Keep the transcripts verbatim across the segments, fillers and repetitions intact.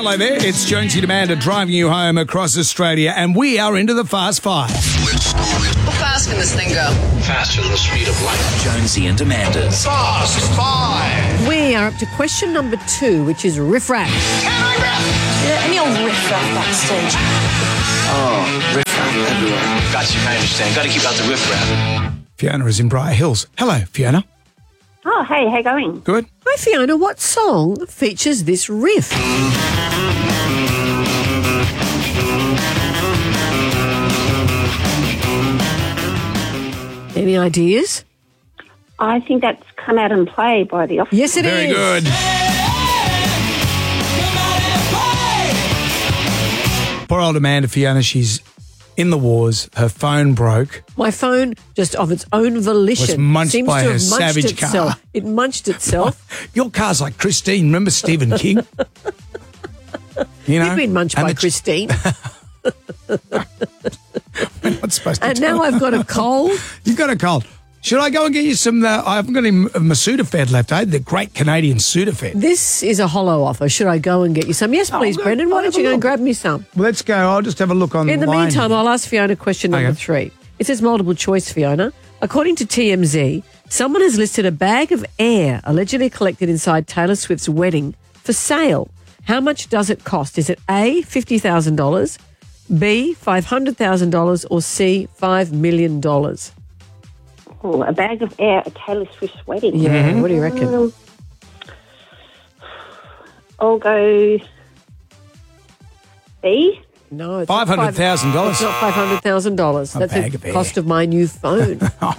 Hello there, it's Jonesy and Amanda driving you home across Australia, and we are into the Fast Five. How fast can this thing go? Faster than the speed of light. Jonesy and Amanda's Fast Five. We are up to question number two, which is riff-raff. Yeah, any old riff-raff backstage. Oh, riff-raff everywhere. Got you, I understand. Got to keep out the riff-raff. Fiona is in Briar Hills. Hello, Fiona. Oh, hey, how you going? Good. Hi, Fiona. What song features this riff? Any ideas? I think that's Come Out and Play by The Office. Yes, it is. Very good. Poor old Amanda, Fiona, she's in the wars. Her phone broke. My phone, just of its own volition, Was munched seems by to her have munched savage itself. car. It munched itself. Your car's like Christine. Remember Stephen King? You know? You've been munched And by the- Christine. We're not supposed to And tell now her. I've got a cold. You've got a cold. Should I go and get you some? Uh, I haven't got any my Sudafed left, eh? The great Canadian Sudafed. This is a hollow offer. Should I go and get you some? Yes, please, go- Brendan. I'll Why don't have you a go and look. grab me some? Let's go. I'll just have a look on In the line meantime, here. I'll ask Fiona question number Okay. three. It says multiple choice, Fiona. According to T M Z, someone has listed a bag of air allegedly collected inside Taylor Swift's wedding for sale. How much does it cost? Is it A, fifty thousand dollars, B, five hundred thousand dollars, or C, five million dollars? Oh, a bag of air at Taylor Swift's wedding. Yeah, what do you reckon? Um, I'll go B. No, it's not Five hundred thousand dollars. It's not five hundred thousand dollars. That's bag the of air. cost of my new phone.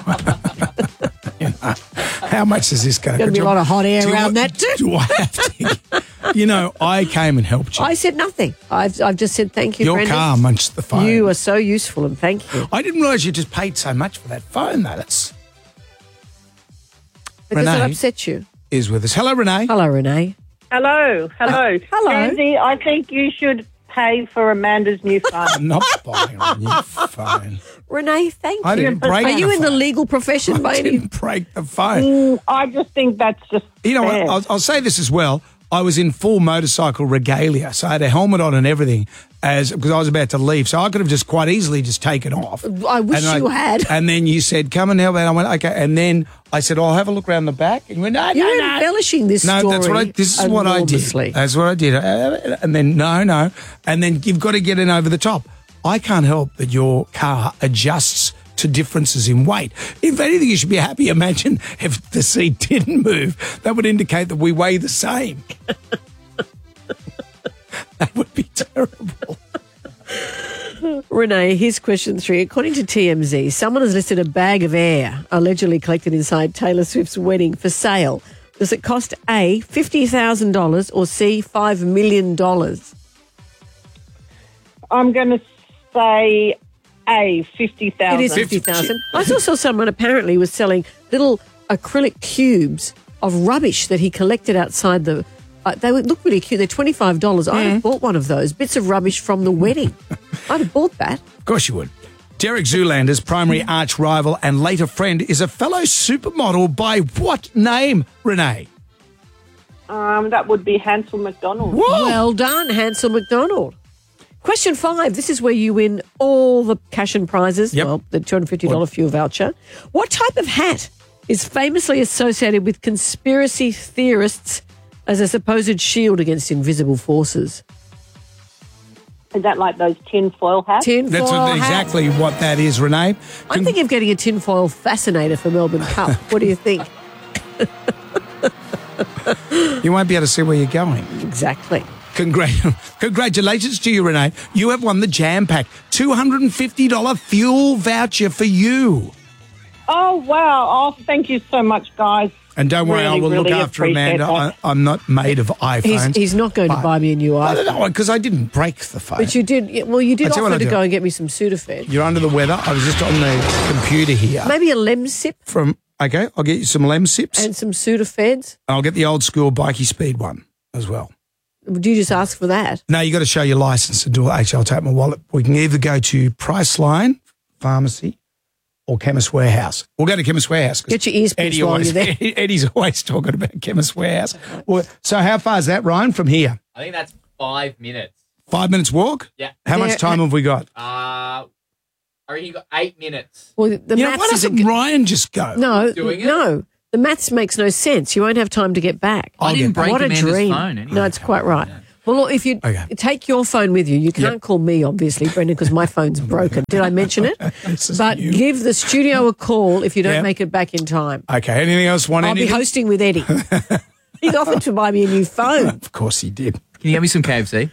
How much is this going to Gonna be a lot of hot air around that too. Do I have to? You know, I came and helped you. I said nothing. I've I've just said thank you, Your Brendan. car munched the phone. You are so useful, and thank you. I didn't realise you just paid so much for that phone, though. That's But does it Renee? upset you? is with us. Hello, Renee. Hello, Renee. Hello, hello. Hello. Jonesy, I think you should pay for Amanda's new phone. I'm not buying a new phone. Renee, thank I you. didn't break Are you the in the phone. legal profession by I any? didn't break the phone. Mm, I just think that's just You know what? fair. I'll, I'll say this as well. I was in full motorcycle regalia, so I had a helmet on and everything, as because I was about to leave. So I could have just quite easily just taken off. I wish And you had. And then you said, "Come and help," and I went, "Okay." And then I said, "Oh, I'll have a look around the back." And you went, "No, You're no, no." embellishing this No, story. that's what I. This is what I enormously. did. That's what I did. Uh, And then no, no, and then you've got to get in over the top. I can't help that your car adjusts to differences in weight. If anything, you should be happy. Imagine if the seat didn't move. That would indicate that we weigh the same. That would be terrible. Renee, here's question three. According to T M Z, someone has listed a bag of air allegedly collected inside Taylor Swift's wedding for sale. Does it cost A, fifty thousand dollars, or C, five million dollars? I'm going to say A, fifty thousand. It is fifty thousand dollars. I also saw someone apparently was selling little acrylic cubes of rubbish that he collected outside the... Uh, they would look really cute. They're twenty-five dollars. I'd have bought one of those. Bits of rubbish from the wedding. I'd have bought that. Of course you would. Derek Zoolander's primary arch rival and later friend is a fellow supermodel by what name, Renee? Um, that would be Hansel McDonald. Whoa! Well done, Hansel McDonald. Question five. This is where you win all the cash and prizes. Yep. Well, the two hundred fifty dollars fuel voucher. What type of hat is famously associated with conspiracy theorists as a supposed shield against invisible forces? Is that like those tin foil hats? Tin That's foil what, hat. exactly what that is, Renee. I'm thinking of getting a tinfoil fascinator for Melbourne Cup. What do you think? You won't be able to see where you're going. Exactly. Congra- Congratulations to you, Renee. You have won the Jam Pack two hundred fifty dollars fuel voucher for you. Oh, wow. Oh, thank you so much, guys. And don't worry, I Really, will look really after appreciate Amanda. that. I, I'm not made of iPhones. He's, he's not going to but- buy me a new I iPhone. don't know, because I didn't break the phone. But you did. yeah, Well, you did I'll tell you what offer I to do. go and get me some Sudafed. You're under the weather. I was just on the computer here. Maybe a Lemsip From okay, I'll get you some Lemsips. and some Sudafeds. I'll get the old school bikey speed one as well. Do you just ask for that? No, you got to show your license and do it. Actually, I'll take my wallet. We can either go to Priceline Pharmacy or Chemist Warehouse. We'll go to Chemist Warehouse. 'cause Get your ears pierced Eddie while always, you're there. Eddie's always talking about Chemist Warehouse. Well, so how far is that, Ryan, from here? I think that's five minutes. Five minutes walk? Yeah. How much There- time have we got? Uh, I reckon you got eight minutes. Well, the You know, why maths is a doesn't good- Ryan just go? No, Doing it? no. The maths makes no sense. You won't have time to get back. I'll I get didn't back. break What a Amanda's dream. phone anyway. No, it's quite right. Well, look, if you Okay. take your phone with you, you can't Yep. call me, obviously, Brendan, because my phone's broken. Did I mention it? This is But you. give the studio a call if you don't Yep. make it back in time. Okay, anything else? Want I'll anything? be hosting with Eddie. He's offered to buy me a new phone. Of course he did. Can you get me some K F C?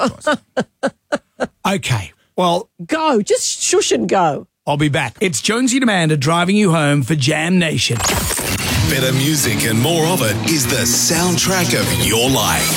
Okay, well, Go, just shush and go. I'll be back. It's Jonesy and Amanda driving you home for Jam Nation. Better music and more of it is the soundtrack of your life.